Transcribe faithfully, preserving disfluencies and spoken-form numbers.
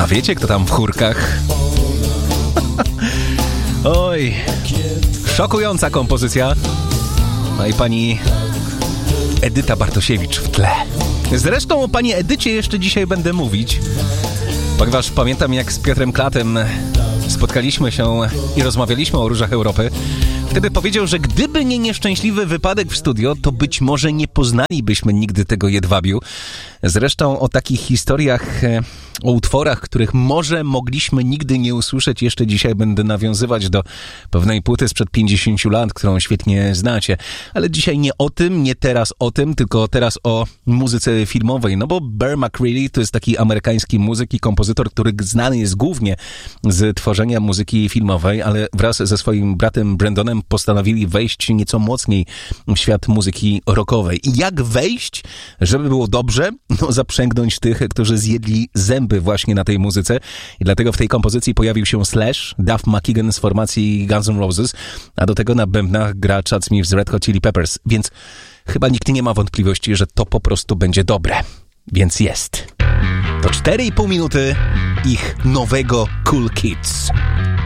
A wiecie, kto tam w chórkach? Oj, szokująca kompozycja. No i pani Edyta Bartosiewicz w tle. Zresztą o pani Edycie jeszcze dzisiaj będę mówić, ponieważ pamiętam, jak z Piotrem Klatem spotkaliśmy się i rozmawialiśmy o Różach Europy. Wtedy powiedział, że gdyby nie nieszczęśliwy wypadek w studio, to być może nie poznalibyśmy nigdy tego jedwabiu. Zresztą o takich historiach, o utworach, których może mogliśmy nigdy nie usłyszeć, jeszcze dzisiaj będę nawiązywać do pewnej płyty sprzed pięćdziesięciu lat, którą świetnie znacie. Ale dzisiaj nie o tym, nie teraz o tym, tylko teraz o muzyce filmowej. No bo Bear McCreary to jest taki amerykański muzyk i kompozytor, który znany jest głównie z tworzenia muzyki filmowej, ale wraz ze swoim bratem Brandonem postanowili wejść nieco mocniej w świat muzyki rockowej. I jak wejść, żeby było dobrze? No zaprzęgnąć tych, którzy zjedli zęby właśnie na tej muzyce. I dlatego w tej kompozycji pojawił się Slash, Duff McKagan z formacji Guns N' Roses, a do tego na bębnach gra Chad Smith z Red Hot Chili Peppers. Więc chyba nikt nie ma wątpliwości, że to po prostu będzie dobre. Więc jest. To cztery i pół minuty ich nowego Cool Kids.